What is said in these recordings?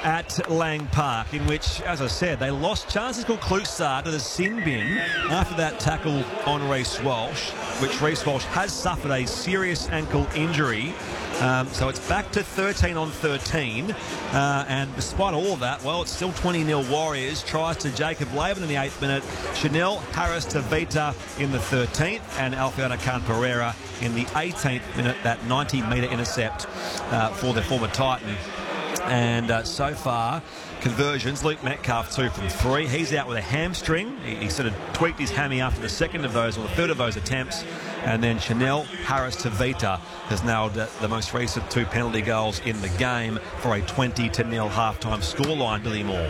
at Lang Park, in which, as I said, they lost Charles Klukstad to the sin bin after that tackle on Reece Walsh, which Reece Walsh has suffered a serious ankle injury. So it's back to 13 on 13. And despite all of that, well, it's still 20-0 Warriors. Tries to Jacob Laban in the 8th minute. Chanel Harris to Vita in the 13th. And Alfredo Khan Pereira in the 18th minute. That 90-metre intercept for the former Titan. And so far, conversions, Luke Metcalf 2 from 3. He's out with a hamstring. He sort of tweaked his hammy after the second of those, or the third of those attempts. And then Chanel Harris to Vita has nailed the most recent 2 penalty goals in the game for a 20-0 halftime scoreline. Billy Moore.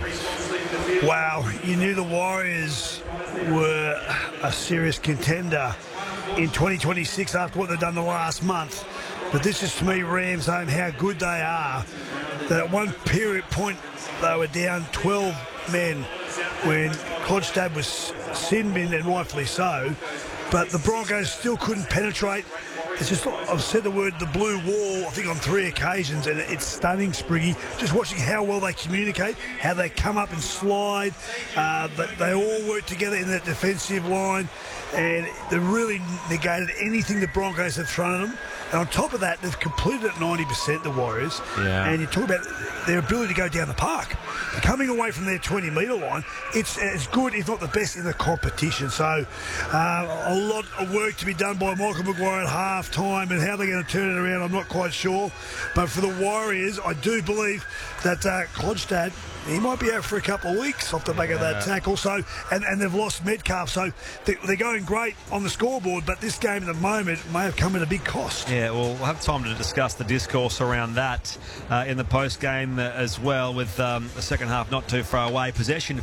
Wow, you knew the Warriors were a serious contender in 2026 after what they've done the last month. But this is, to me, rams home how good they are. That at one period point they were down 12 men when Klodstad was sin-binned, and rightfully so. But the Broncos still couldn't penetrate. It's just, I've said the word, the blue wall, I think on 3 occasions, and it's stunning, Spriggy. Just watching how well they communicate, how they come up and slide. But they all work together in that defensive line, and they really negated anything the Broncos have thrown at them. And on top of that, they've completed at 90%, the Warriors. Yeah. And you talk about their ability to go down the park. Coming away from their 20-metre line, it's as good, if not the best, in the competition. So a lot of work to be done by Michael Maguire at half-time, and how they're going to turn it around, I'm not quite sure. But for the Warriors, I do believe that Klodstad, he might be out for a couple of weeks off the back of that tackle. So, and they've lost Metcalf, so they're going great on the scoreboard, but this game at the moment may have come at a big cost. Yeah, well, we'll have time to discuss the discourse around that in the post-game as well, with the second half not too far away. Possession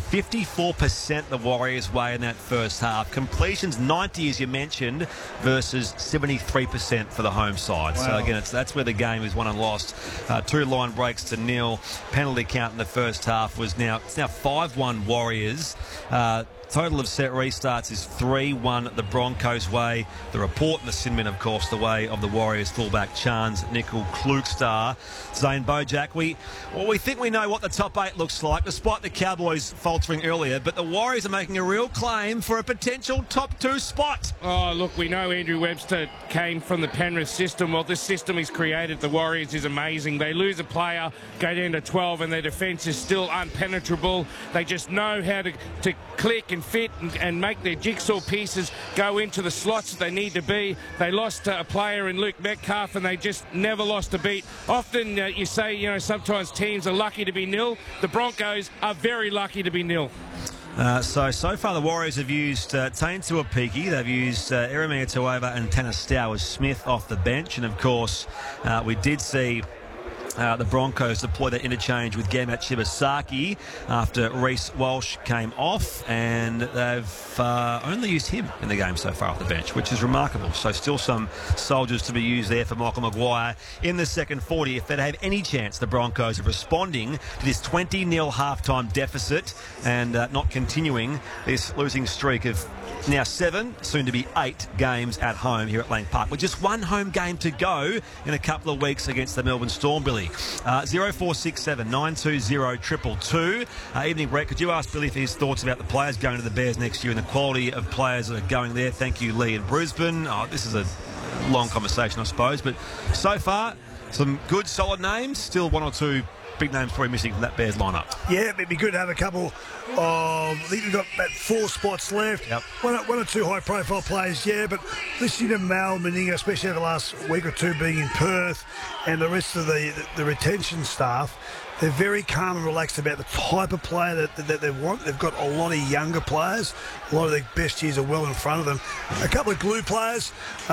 54% the Warriors' way in that first half. Completions 90, as you mentioned, versus 73% for the home side. Wow. So again, that's where the game is won and lost. 2 line breaks to nil. Penalty count in the first half was it's now 5-1 Warriors. Total of set restarts is 3-1 the Broncos' way. The report in the Sinman, of course, the way of the Warriors fullback Chance Nicoll-Klokstad. Zane Bojack, we think we know what the top 8 looks like, despite the Cowboys faltering earlier, but the Warriors are making a real claim for a potential top 2 spot. Oh, look, we know Andrew Webster came from the Penrith system. Well, this system he's created, the Warriors, is amazing. They lose a player, go down to 12, and their defence is still unpenetrable. They just know how to click and fit and make their jigsaw pieces go into the slots that they need to be. They lost a player in Luke Metcalf, and they just never lost a beat. Often you say, sometimes teams are lucky to be nil. The Broncos are very lucky to be nil. So far the Warriors have used Tain Tuapiki, they've used Eremia Tuova and Tanner Stowers Smith off the bench, and of course we did see the Broncos deploy that interchange with Gamat Shibasaki after Reece Walsh came off, and they've only used him in the game so far off the bench, which is remarkable. So still some soldiers to be used there for Michael Maguire in the second 40 if they have any chance, the Broncos, of responding to this 20-0 halftime deficit and not continuing this losing streak of now 7, soon to be 8 games at home here at Lang Park, with just 1 home game to go in a couple of weeks against the Melbourne Storm, Billy. 0467 920 222. Evening, Brett. Could you ask Billy for his thoughts about the players going to the Bears next year and the quality of players that are going there? Thank you, Lee in Brisbane. This is a long conversation, I suppose, but so far, some good, solid names. Still 1 or 2 big names probably missing from that Bears lineup. Yeah, it'd be good to have a couple of, I think we've got about 4 spots left. Yep. One or 2 high-profile players, yeah, but listening to Mal Meninga, especially over the last week or 2 being in Perth, and the rest of the retention staff, they're very calm and relaxed about the type of player that they want. They've got a lot of younger players. A lot of their best years are well in front of them. A couple of glue players.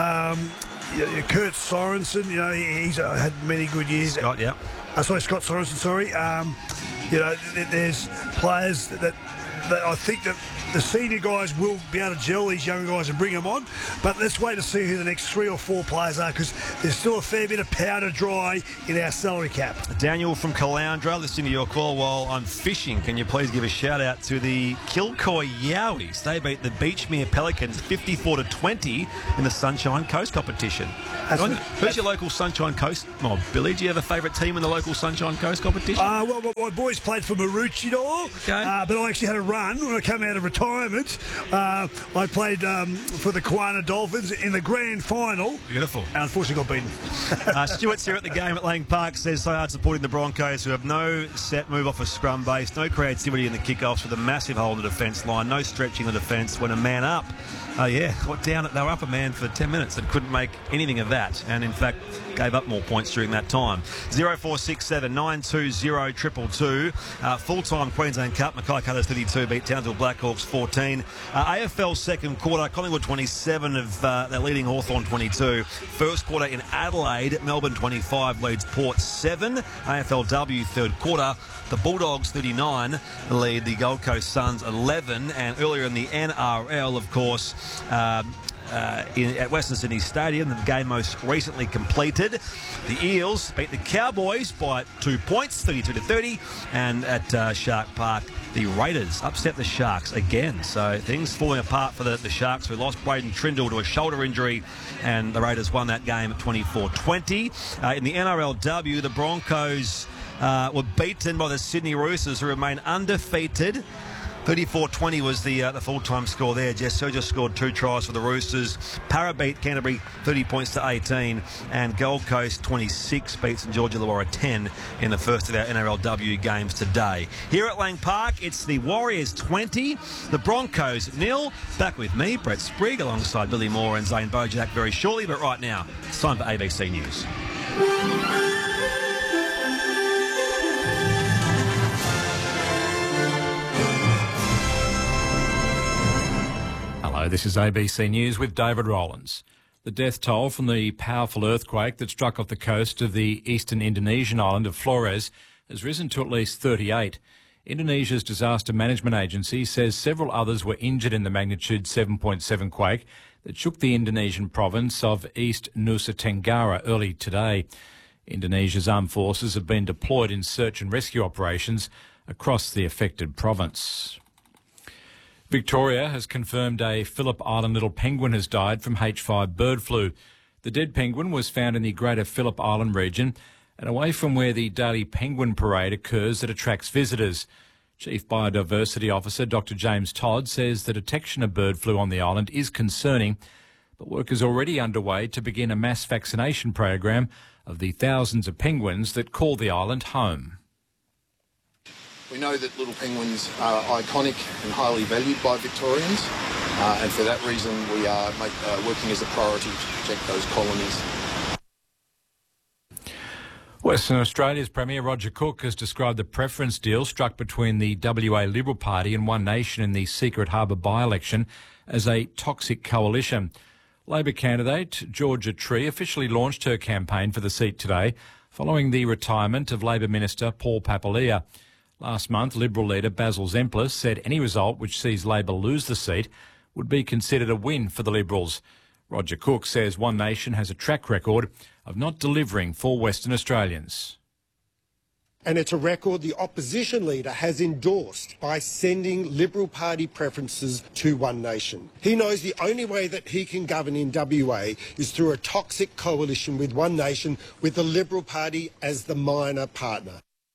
Kurt Sorensen, he's had many good years. Scott, Scott Sorensen, sorry. There's players that I think that the senior guys will be able to gel these young guys and bring them on. But let's wait to see who the next 3 or 4 players are, because there's still a fair bit of powder dry in our salary cap. Daniel from Caloundra, listening to your call while I'm fishing. Can you please give a shout out to the Kilcoy Yowies? They beat the Beachmere Pelicans 54-20 in the Sunshine Coast competition. Who's your local Sunshine Coast mob? Billy, do you have a favourite team in the local Sunshine Coast competition? Well, my boys played for Maroochydore, but I actually had a run when I came out of retirement. I played for the Kiwana Dolphins in the grand final. Beautiful. And unfortunately got beaten. Stewart's here at the game at Lang Park, says so hard supporting the Broncos, who have no set move off a scrum base, no creativity in the kickoffs with a massive hole in the defence line, no stretching the defence when a man up. They were up a man for 10 minutes and couldn't make anything of that, and in fact gave up more points during that time. 0467 920 222. Full-time Queensland Cup, Mackay Cutters 32 beat Townsville Blackhawks 14. AFL second quarter, Collingwood 27 of their leading Hawthorn 22. First quarter in Adelaide, Melbourne 25 leads Port 7. AFLW third quarter, the Bulldogs 39 lead the Gold Coast Suns 11, and earlier in the NRL, of course, at Western Sydney Stadium, the game most recently completed, the Eels beat the Cowboys by 2 points, 32-30, and at Shark Park, the Raiders upset the Sharks again. So things falling apart for the Sharks, who lost Braden Trindle to a shoulder injury, and the Raiders won that game at 24-20. In the NRLW, the Broncos were beaten by the Sydney Roosters, who remain undefeated. 34-20 was the full-time score there. Jess Sergio scored 2 tries for the Roosters. Para beat Canterbury 30 points to 18, and Gold Coast 26 beat St George Illawarra 10 in the first of our NRLW games today. Here at Lang Park, it's the Warriors 20, the Broncos 0. Back with me, Brett Sprigg, alongside Billy Moore and Zane Bojack very shortly, but right now, it's time for ABC News. Hello, this is ABC News with David Rowlands. The death toll from the powerful earthquake that struck off the coast of the eastern Indonesian island of Flores has risen to at least 38. Indonesia's Disaster Management Agency says several others were injured in the magnitude 7.7 quake that shook the Indonesian province of East Nusa Tenggara early today. Indonesia's armed forces have been deployed in search and rescue operations across the affected province. Victoria has confirmed a Phillip Island little penguin has died from H5 bird flu. The dead penguin was found in the greater Phillip Island region and away from where the daily penguin parade occurs that attracts visitors. Chief Biodiversity Officer Dr James Todd says the detection of bird flu on the island is concerning, but work is already underway to begin a mass vaccination program of the thousands of penguins that call the island home. We know that little penguins are iconic and highly valued by Victorians, and for that reason we are working as a priority to protect those colonies. Western Australia's Premier Roger Cook has described the preference deal struck between the WA Liberal Party and One Nation in the Secret Harbour by-election as a toxic coalition. Labor candidate Georgia Tree officially launched her campaign for the seat today following the retirement of Labor Minister Paul Papalia. Last month, Liberal leader Basil Zemplis said any result which sees Labor lose the seat would be considered a win for the Liberals. Roger Cook says One Nation has a track record of not delivering for Western Australians. And it's a record the opposition leader has endorsed by sending Liberal Party preferences to One Nation. He knows the only way that he can govern in WA is through a toxic coalition with One Nation, with the Liberal Party as the minor partner.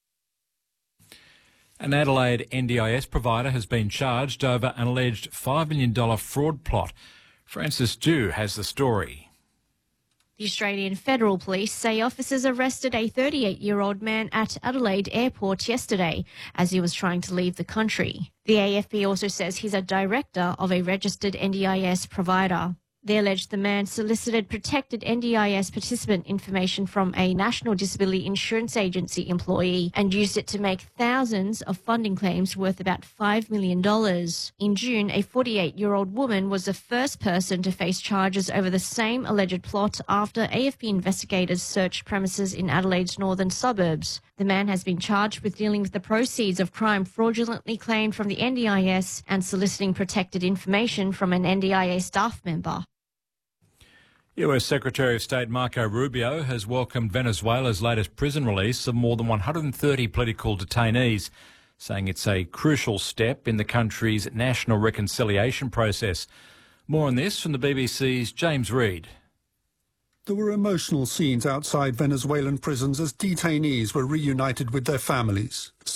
An Adelaide NDIS provider has been charged over an alleged $5 million fraud plot. Francis Dew has the story. The Australian Federal Police say officers arrested a 38-year-old man at Adelaide Airport yesterday as he was trying to leave the country. The AFP also says he's a director of a registered NDIS provider. They allege the man solicited protected NDIS participant information from a National Disability Insurance Agency employee and used it to make thousands of funding claims worth about $5 million. In June, a 48-year-old woman was the first person to face charges over the same alleged plot after AFP investigators searched premises in Adelaide's northern suburbs. The man has been charged with dealing with the proceeds of crime fraudulently claimed from the NDIS and soliciting protected information from an NDIA staff member. US Secretary of State Marco Rubio has welcomed Venezuela's latest prison release of more than 130 political detainees, saying it's a crucial step in the country's national reconciliation process. More on this from the BBC's James Reid. There were emotional scenes outside Venezuelan prisons as detainees were reunited with their families.